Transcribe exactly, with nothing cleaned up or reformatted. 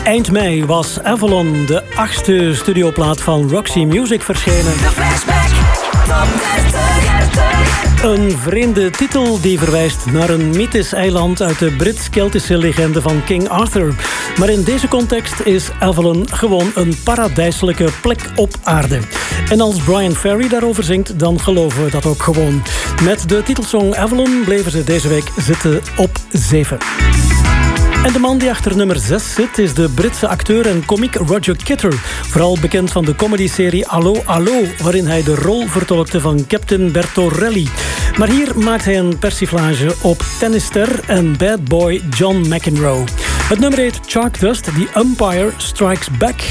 Eind mei was Avalon, de achtste studioplaat van Roxy Music, verschenen. De Flashback Top dertig. Een vreemde titel die verwijst naar een mythisch eiland uit de Brits-Keltische legende van King Arthur. Maar in deze context is Avalon gewoon een paradijselijke plek op aarde. En als Brian Ferry daarover zingt, dan geloven we dat ook gewoon. Met de titelsong Avalon bleven ze deze week zitten op zeven. En de man die achter nummer zes zit is de Britse acteur en komiek Roger Kitter. Vooral bekend van de comedyserie Allo Allo, waarin hij de rol vertolkte van Captain Bertorelli. Maar hier maakt hij een persiflage op tennisster en bad boy John McEnroe. Het nummer heet Chalk Dust, The Umpire Strikes Back.